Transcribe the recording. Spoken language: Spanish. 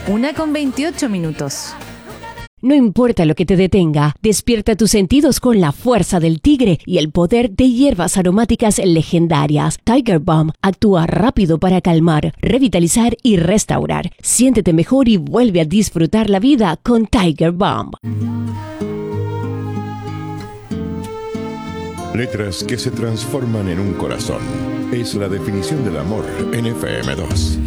1:28. No importa lo que te detenga, despierta tus sentidos con la fuerza del tigre y el poder de hierbas aromáticas legendarias. Tiger Balm actúa rápido para calmar, revitalizar y restaurar. Siéntete mejor y vuelve a disfrutar la vida con Tiger Balm. Letras que se transforman en un corazón. Es la definición del amor en FM2.